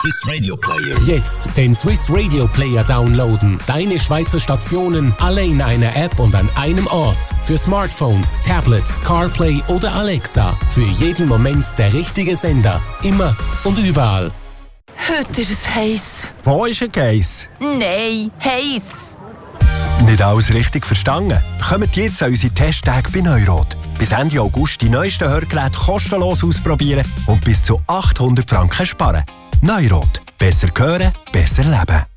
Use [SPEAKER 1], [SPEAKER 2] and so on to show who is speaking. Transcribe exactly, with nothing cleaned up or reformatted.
[SPEAKER 1] Swiss Radio Player.
[SPEAKER 2] Jetzt den Swiss Radio Player downloaden. Deine Schweizer Stationen alle in einer App und an einem Ort. Für Smartphones, Tablets, CarPlay oder Alexa. Für jeden Moment der richtige Sender. Immer und überall.
[SPEAKER 3] Heute ist es heiß.
[SPEAKER 4] Wo ist ein Geiss?
[SPEAKER 3] Nein, heiß.
[SPEAKER 4] Nicht alles richtig verstanden? Kommt jetzt an unsere Testtage bei Neurot. Bis Ende August die neuesten Hörgeräte kostenlos ausprobieren und bis zu achthundert Franken sparen. Neurot. Besser hören, besser leben.